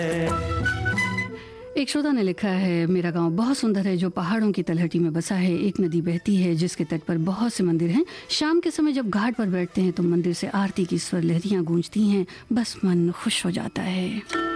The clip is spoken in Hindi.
एक श्रोता ने लिखा है, मेरा गांव बहुत सुंदर है जो पहाड़ों की तलहटी में बसा है। एक नदी बहती है जिसके तट पर बहुत से मंदिर हैं। शाम के समय जब घाट पर बैठते हैं तो मंदिर से आरती की स्वर लहरियां गूंजती हैं। बस मन खुश हो जाता है।